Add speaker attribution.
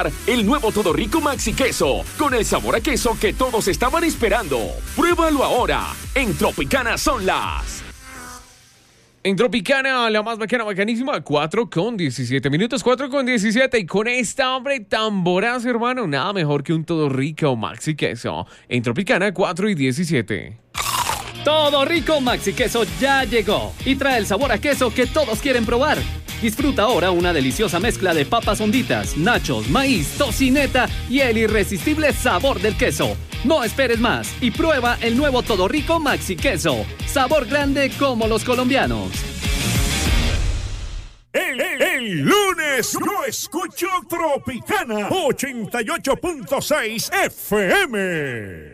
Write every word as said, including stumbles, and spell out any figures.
Speaker 1: El nuevo Todo Rico Maxi Queso, con el sabor a queso que todos estaban esperando. Pruébalo ahora. En Tropicana son las...
Speaker 2: En Tropicana, la más bacana, bacanísima, cuatro con diecisiete minutos, cuatro con diecisiete. Y con esta hambre tan voraz, hermano, nada mejor que un Todo Rico Maxi Queso. En Tropicana, cuatro y diecisiete.
Speaker 3: Todo Rico Maxi Queso ya llegó y trae el sabor a queso que todos quieren probar. Disfruta ahora una deliciosa mezcla de papas honditas, nachos, maíz, tocineta y el irresistible sabor del queso. No esperes más y prueba el nuevo Todo Rico Maxi Queso. Sabor grande como los colombianos.
Speaker 4: El, el, el lunes yo escucho Tropicana ochenta y ocho punto seis F M.